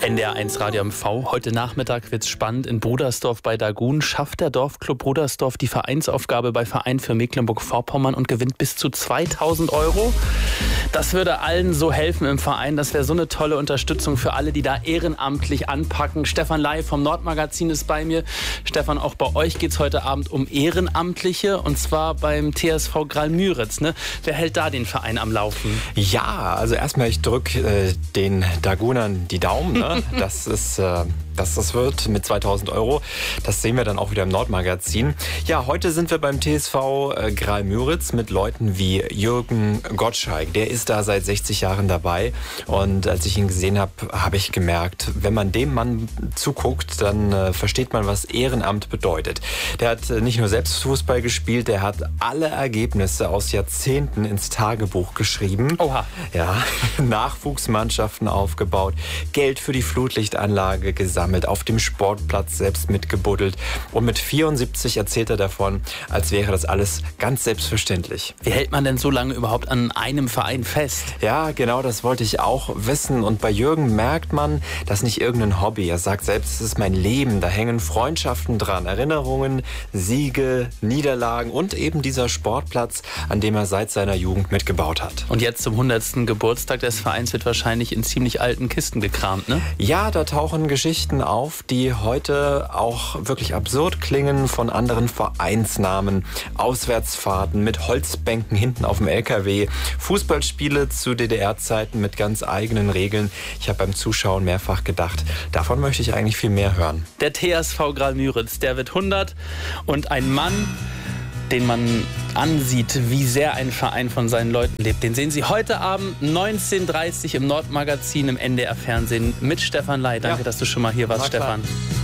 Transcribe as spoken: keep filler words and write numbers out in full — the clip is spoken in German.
N D R eins Radio M V. Heute Nachmittag wird's spannend. In Brudersdorf bei Dagun schafft der Dorfclub Brudersdorf die Vereinsaufgabe bei Verein für Mecklenburg-Vorpommern und gewinnt bis zu zweitausend Euro. Das würde allen so helfen im Verein. Das wäre so eine tolle Unterstützung für alle, die da ehrenamtlich anpacken. Stefan Ley vom Nordmagazin ist bei mir. Stefan, auch bei euch geht's heute Abend um Ehrenamtliche und zwar beim T S V Graal-Müritz. Ne? Wer hält da den Verein am Laufen? Ja, also erstmal, ich drücke äh, den Dagunern die Daumen. Ne? Das ist, äh, dass das wird mit zweitausend Euro. Das sehen wir dann auch wieder im Nordmagazin. Ja, heute sind wir beim T S V äh, Graal-Müritz mit Leuten wie Jürgen Gottschalk. Der ist da seit sechzig Jahren dabei. Und als ich ihn gesehen habe, habe ich gemerkt, wenn man dem Mann zuguckt, dann äh, versteht man, was Ehrenamt bedeutet. Der hat äh, nicht nur selbst Fußball gespielt, der hat alle Ergebnisse aus Jahrzehnten ins Tagebuch geschrieben. Oha. Ja, Nachwuchsmannschaften aufgebaut, Geld für die Flutlichtanlage gesammelt, auf dem Sportplatz selbst mitgebuddelt. Und mit vierundsiebzig erzählt er davon, als wäre das alles ganz selbstverständlich. Wie hält man denn so lange überhaupt an einem Verein fest? Ja, genau, das wollte ich auch wissen. Und bei Jürgen merkt man, das ist nicht irgendein Hobby. Er sagt selbst, es ist mein Leben. Da hängen Freundschaften dran, Erinnerungen, Siege, Niederlagen und eben dieser Sportplatz, an dem er seit seiner Jugend mitgebaut hat. Und jetzt zum hundertsten Geburtstag des Vereins wird wahrscheinlich in ziemlich alten Kisten gekramt, ne? Ja, da tauchen Geschichten auf, die heute auch wirklich absurd klingen, von anderen Vereinsnamen, Auswärtsfahrten mit Holzbänken hinten auf dem L K W, Fußballspiele zu D D R-Zeiten mit ganz eigenen Regeln. Ich habe beim Zuschauen mehrfach gedacht, davon möchte ich eigentlich viel mehr hören. Der T S V Graal-Müritz, der wird hundert und ein Mann, den man ansieht, wie sehr ein Verein von seinen Leuten lebt. Den sehen Sie heute Abend neunzehn Uhr dreißig im Nordmagazin im N D R-Fernsehen mit Stefan Ley. Danke, ja, dass du schon mal hier warst, Stefan. Klar.